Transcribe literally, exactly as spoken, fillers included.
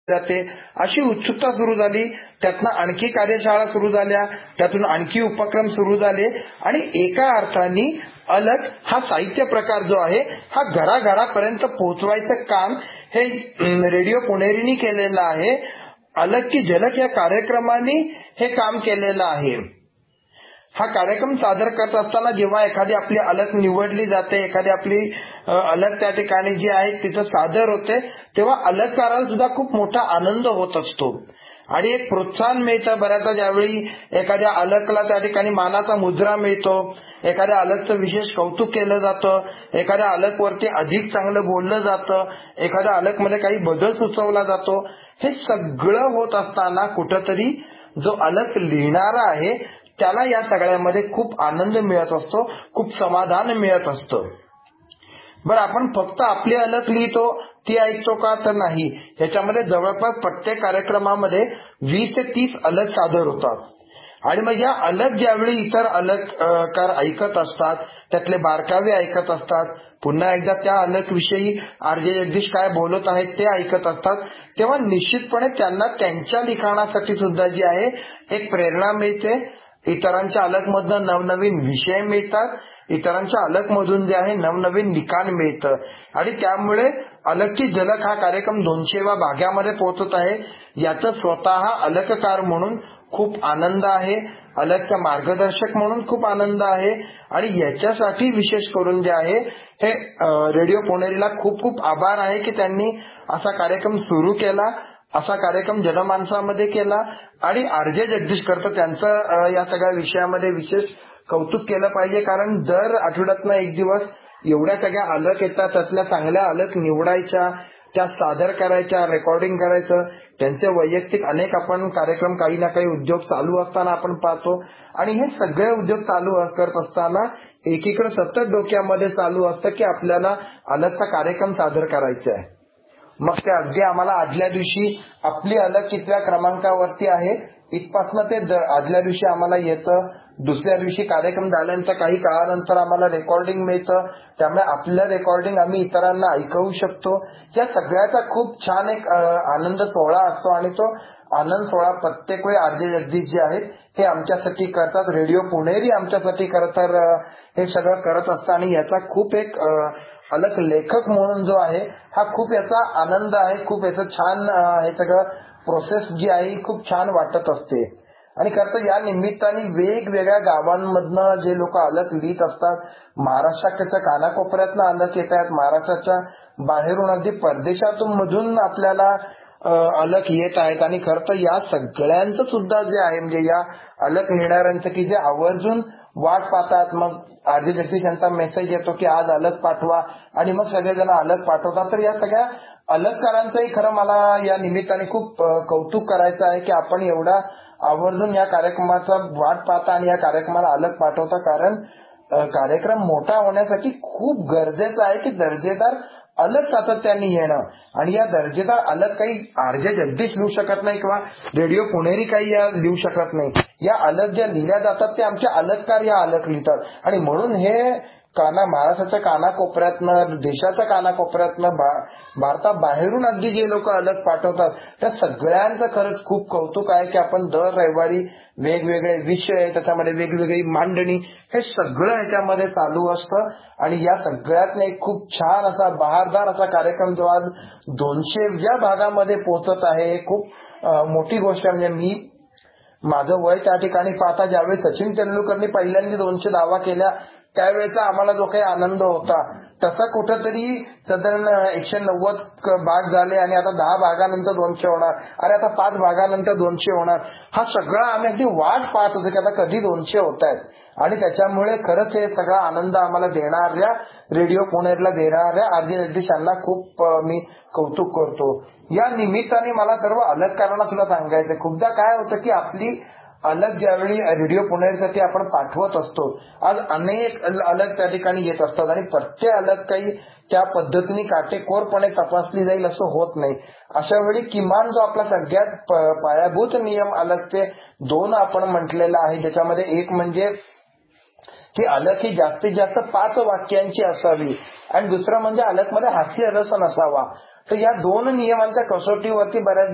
जाते अशी उत्सुकता सुरू झाली. त्यातनं आणखी कार्यशाळा सुरू झाल्या, त्यातून आणखी उपक्रम सुरू झाले आणि एका अर्थाने अलग हा साहित्य प्रकार जो आहे हा घराघरापर्यंत पोहोचवायचं काम हे रेडिओ पुणेरीनी केलेलं आहे. अलग की झलक या कार्यक्रमाने हे काम केलेलं आहे. हा कार्यक्रम सादर करत असताना जेव्हा एखादी आपली अलग निवडली जाते, एखादी आपली अलग त्या ठिकाणी जी आहे तिथं सादर होते, तेव्हा अलगकाराला सुद्धा खूप मोठा आनंद होत असतो आणि एक प्रोत्साहन मिळतं. बऱ्याचदा ज्यावेळी एखाद्या अलगला त्या ठिकाणी मानाचा मुजरा मिळतो, एखाद्या अलगचं विशेष कौतुक केलं जातं, एखाद्या अलगवरती अधिक चांगलं बोललं जातं, एखाद्या अलगमध्ये काही बदल सुचवला जातो. हे सगळं होत असताना कुठंतरी जो अलग लिहिणारा आहे त्याला या सगळ्यामध्ये खूप आनंद मिळत असतो, खूप समाधान मिळत असतं. बरं, आपण फक्त आपली अलग लिहितो ती ऐकतो का? तर नाही. ह्याच्यामध्ये जवळपास प्रत्येक कार्यक्रमामध्ये वीस ते तीस अलग सादर होतात आणि मग या अलग ज्यावेळी इतर अलगकार ऐकत असतात, त्यातले बारकावे ऐकत असतात, पुन्हा एकदा त्या अलग विषयी आरजे जगदीश काय बोलत आहेत ते ऐकत असतात, तेव्हा निश्चितपणे त्यांना त्यांच्या लिखाणासाठी सुद्धा जी आहे एक प्रेरणा मिळते. इतरांच्या अलगमधनं नवनवीन विषय मिळतात, इतरांच्या अलगमधून जे आहे नवनवीन लिखाण मिळतं आणि त्यामुळे अलग की झलक हा कार्यक्रम दोनशेव्या भागामध्ये पोहोचत आहे. याचं स्वतः अलगकार म्हणून खूप आनंद आहे, अलगचा मार्गदर्शक म्हणून खूप आनंद आहे आणि याच्यासाठी विशेष करून जे आहे हे रेडिओ पुणेरीला खूप खूप आभार आहे की त्यांनी असा कार्यक्रम सुरू केला, असा कार्यक्रम जनमानसामध्ये केला आणि आरजे जगदीश करतं त्यांचं या सगळ्या विषयामध्ये विशेष कौतुक केलं पाहिजे. कारण दर आठवड्यातनं एक दिवस एवढ्या सगळ्या अलग येतात, त्यातल्या चांगल्या अलग निवडायच्या, त्या सादर करायच्या, रेकॉर्डिंग करायचं, त्यांचे वैयक्तिक अनेक आपण कार्यक्रम काही ना काही उद्योग चालू असताना आपण पाहतो आणि हे सगळे उद्योग चालू करत असताना एकीकडे सतत डोक्यामध्ये चालू असतं की आपल्याला अलगचा कार्यक्रम सादर करायचा आहे. मग ते अगदी आम्हाला आदल्या दिवशी आपली अलग कितव्या क्रमांकावरती आहे इथपासनं ते आदल्या दिवशी आम्हाला येतं, दुसऱ्या दिवशी कार्यक्रम झाल्यानंतर काही काळानंतर आम्हाला रेकॉर्डिंग मिळतं, त्यामुळे आपलं रेकॉर्डिंग आम्ही इतरांना ऐकवू शकतो. या सगळ्याचा खूप छान एक आनंद सोहळा असतो आणि तो आनंद सोहळा प्रत्येक वेळी आरजे जगदीश जे आहेत हे आमच्यासाठी करतात, रेडिओ पुणेरी आमच्यासाठी खरं तर हे सगळं करत असतं आणि याचा खूप एक अलग लेखक म्हणून जो आहे हा खूप याचा आनंद आहे, खूप याचं छान हे सगळं प्रोसेस जी आहे खूप छान वाटत असते. आणि खरं तर या निमित्ताने वेगवेगळ्या गावांमधनं जे लोक अलग लिहित असतात, महाराष्ट्राच्या कानाकोपऱ्यातनं अलग येत आहेत, महाराष्ट्राच्या बाहेरून अगदी परदेशातून मधून आपल्याला अलग येत आहेत आणि खरं तर या सगळ्यांचं सुद्धा जे आहे म्हणजे या अलग लिहिणाऱ्यांचं की जे आवर्जून वाट पाहतात, मग आरजे जगदीश यांचा मेसेज येतो की आज अलग पाठवा आणि मग सगळेजण अलग पाठवतात. तर या सगळ्या अलगकारांचंही खरं मला या निमित्ताने खूप कौतुक करायचं आहे की आपण एवढा आवर्जून या कार्यक्रमाचा वाट पाहता आणि या कार्यक्रमाला अलग पाठवता. कारण कार्यक्रम मोठा होण्यासाठी खूप गरजेचं आहे की दर्जेदार अलग सातत्याने येणं आणि या दर्जेदार अलग काही आरजे जगदीश लिहू शकत नाही किंवा रेडिओ पुणेरी काही या लिहू शकत नाही. या अलग ज्या लिहिल्या जातात ते आमचे अलगकार या अलग लिहितात आणि म्हणून हे काना महाराष्ट्राच्या कानाकोपऱ्यातनं, देशाच्या कानाकोपऱ्यातनं, भारताबाहेरून अगदी जे लोक अलग पाठवतात त्या सगळ्यांचं खरंच खूप कौतुक आहे की आपण दर रविवारी वेगवेगळे विषय, त्याच्यामध्ये वेगवेगळी मांडणी, हे सगळं ह्याच्यामध्ये चालू असतं आणि या सगळ्यातनं एक खूप छान असा बहारदार असा कार्यक्रम जो आज दोनशेव्या भागामध्ये पोहोचत आहे हे खूप मोठी गोष्ट आहे. म्हणजे मी माझं वय त्या ठिकाणी पाहता ज्यावेळी सचिन तेंडुलकरनी पहिल्यांदा दोनशे धावा केल्या त्यावेळेचा आम्हाला जो काही आनंद होता तसा कुठंतरी साधारण एकशे नव्वद भाग झाले आणि आता दहा भागानंतर दोनशे होणार, अरे आता पाच भागानंतर दोनशे होणार, हा सगळा आम्ही अगदी वाट पाहत होतो की आता कधी दोनशे होत आहेत आणि त्याच्यामुळे खरंच हे सगळा आनंद आम्हाला देणाऱ्या रेडिओ पुणेरीला देणाऱ्या आरजे जगदीश यांना खूप मी कौतुक करतो. या निमित्ताने मला सर्व अलगकारांना सुद्धा सांगायचं, खूपदा काय होतं की आपली अलग ज्यावेळी रेडिओ पुणेरीसाठी आपण पाठवत असतो, आज अनेक अलग त्या ठिकाणी येत असतात आणि प्रत्येक अलग काही त्या पद्धतीने काटेकोरपणे तपासली जाईल असं होत नाही. अशा वेळी किमान जो आपला सगळ्यात पायाभूत नियम अलगचे दोन आपण म्हटलेला आहे, ज्याच्यामध्ये एक म्हणजे की अलग ही जास्तीत जास्त पाच वाक्यांची असावी आणि दुसरं म्हणजे अलगमध्ये हास्य रस नसावा. तर या दोन नियमांच्या कसोटीवरती बऱ्याच